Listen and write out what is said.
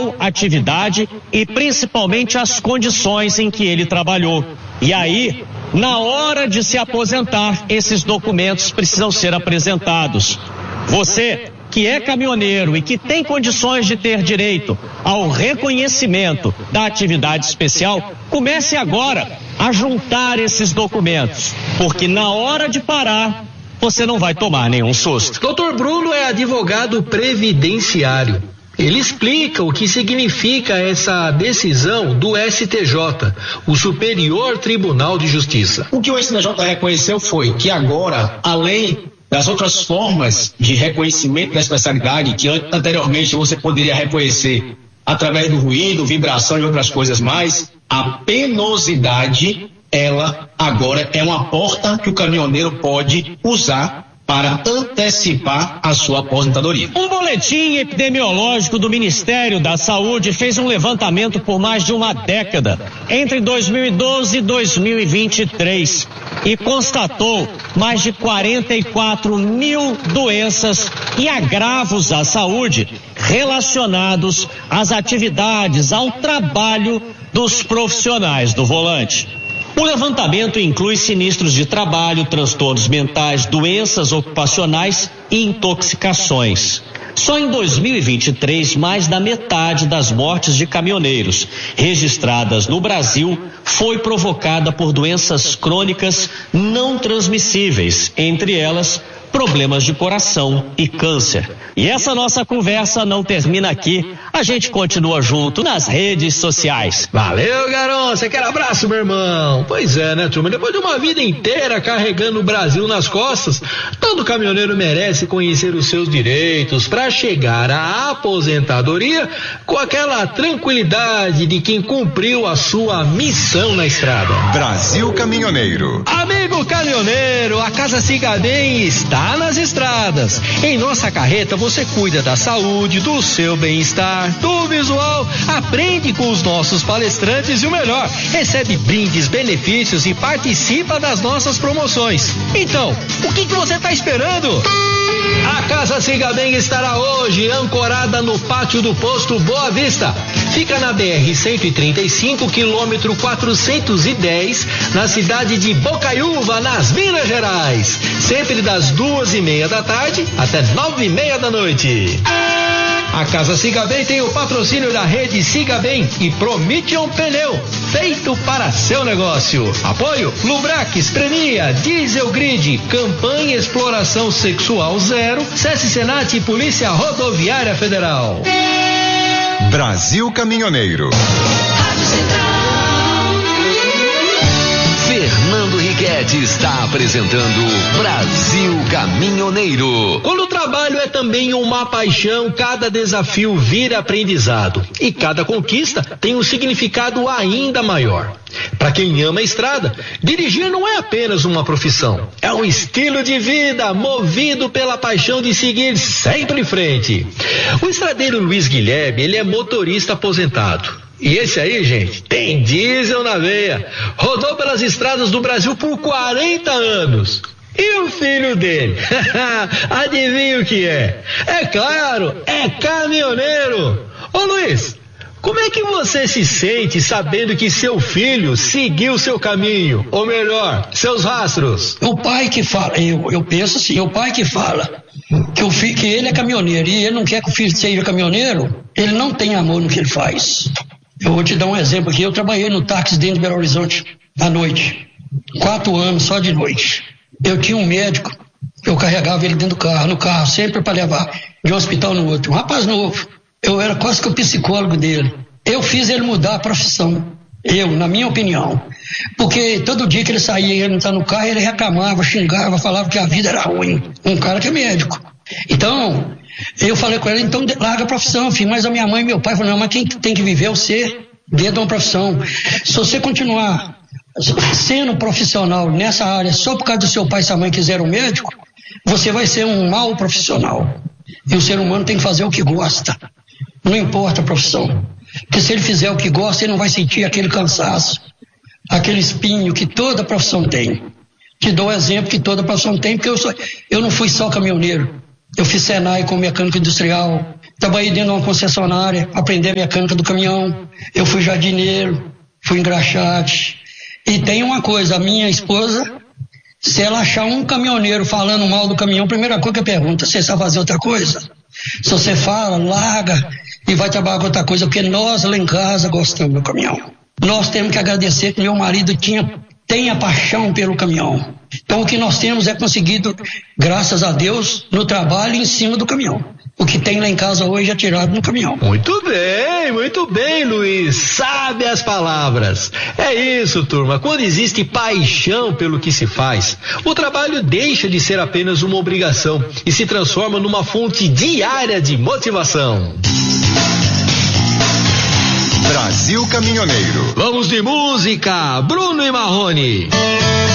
local, atividade e principalmente as condições em que ele trabalhou. E aí, na hora de se aposentar, esses documentos precisam ser apresentados. Você que é caminhoneiro e que tem condições de ter direito ao reconhecimento da atividade especial, comece agora a juntar esses documentos, porque na hora de parar, você não vai tomar nenhum susto. Dr. Bruno é advogado previdenciário. Ele explica o que significa essa decisão do STJ, o Superior Tribunal de Justiça. O que o STJ reconheceu foi que agora, além das outras formas de reconhecimento da especialidade, que anteriormente você poderia reconhecer através do ruído, vibração e outras coisas mais, a penosidade, ela agora é uma porta que o caminhoneiro pode usar para antecipar a sua aposentadoria. Um boletim epidemiológico do Ministério da Saúde fez um levantamento por mais de uma década, entre 2012 e 2023, e constatou mais de 44 mil doenças e agravos à saúde relacionados às atividades, ao trabalho dos profissionais do volante. O levantamento inclui sinistros de trabalho, transtornos mentais, doenças ocupacionais e intoxicações. Só em 2023, mais da metade das mortes de caminhoneiros registradas no Brasil foi provocada por doenças crônicas não transmissíveis, entre elas problemas de coração e câncer. E essa nossa conversa não termina aqui. A gente continua junto nas redes sociais. Valeu, garoto. Aquele abraço, meu irmão. Pois é, né, turma? Depois de uma vida inteira carregando o Brasil nas costas, todo caminhoneiro merece conhecer os seus direitos para chegar à aposentadoria com aquela tranquilidade de quem cumpriu a sua missão na estrada. Brasil Caminhoneiro. Amigo caminhoneiro, a Casa Siga Bem está nas estradas. Em nossa carreta você cuida da saúde, do seu bem-estar, do visual, aprende com os nossos palestrantes e o melhor, recebe brindes, benefícios e participa das nossas promoções. Então, o que você está esperando? A Casa Siga Bem estará hoje ancorada no pátio do posto Boa Vista. Fica na BR-135, quilômetro 410, na cidade de Bocaiúva, nas Minas Gerais. Sempre das 2:30 da tarde até 9:30 da noite. A Casa Siga Bem tem o patrocínio da rede Siga Bem e Prometeon Pneu, feito para seu negócio. Apoio Lubrax, Premia, Diesel Grid, Campanha Exploração Sexual Zero, SESC Senat e Polícia Rodoviária Federal. Brasil Caminhoneiro. Fernando Riquetti está apresentando Brasil Caminhoneiro. Quando o trabalho é também uma paixão, cada desafio vira aprendizado. E cada conquista tem um significado ainda maior. Para quem ama a estrada, dirigir não é apenas uma profissão. É um estilo de vida movido pela paixão de seguir sempre em frente. O estradeiro Luiz Guilherme, ele é motorista aposentado. E esse aí, gente, tem diesel na veia. Rodou pelas estradas do Brasil por 40 anos. E o filho dele? Adivinha o que é? É claro, é caminhoneiro. Ô Luiz, como é que você se sente sabendo que seu filho seguiu seu caminho? Ou melhor, seus rastros? O pai que fala, eu penso assim, o pai que fala que ele é caminhoneiro e ele não quer que o filho seja caminhoneiro, ele não tem amor no que ele faz. Eu vou te dar um exemplo aqui. Eu trabalhei no táxi dentro de Belo Horizonte à noite. 4 anos só de noite. Eu tinha um médico, eu carregava ele dentro do carro, no carro, sempre para levar de um hospital no outro. Um rapaz novo. Eu era quase que o psicólogo dele. Eu fiz ele mudar a profissão. Na minha opinião. Porque todo dia que ele saía e ele entrava no carro, ele reclamava, xingava, falava que a vida era ruim. Um cara que é médico. Então, eu falei com ele, então larga a profissão, filho. Mas a minha mãe e meu pai falaram, não, mas quem tem que viver é você dentro de uma profissão. Se você continuar sendo profissional nessa área só por causa do seu pai e sua mãe quiser um médico, você vai ser um mau profissional. E o ser humano tem que fazer o que gosta. Não importa a profissão. Porque se ele fizer o que gosta, ele não vai sentir aquele cansaço, aquele espinho que toda profissão tem. Te dou o exemplo que toda profissão tem, porque eu não fui só caminhoneiro. Eu fiz Senai como mecânico industrial, trabalhei dentro de uma concessionária, aprendi a mecânica do caminhão, eu fui jardineiro, fui engraxate. E tem uma coisa, a minha esposa, se ela achar um caminhoneiro falando mal do caminhão, a primeira coisa que eu pergunto, você sabe fazer outra coisa? Se você fala, larga e vai trabalhar com outra coisa, porque nós lá em casa gostamos do caminhão. Nós temos que agradecer que meu marido tem a paixão pelo caminhão. Então o que nós temos é conseguido, graças a Deus, no trabalho em cima do caminhão. O que tem lá em casa hoje é tirado no caminhão. Muito bem, Luiz. Sabe as palavras. É isso, turma. Quando existe paixão pelo que se faz, o trabalho deixa de ser apenas uma obrigação e se transforma numa fonte diária de motivação. Brasil Caminhoneiro. Vamos de música, Bruno e Marrone.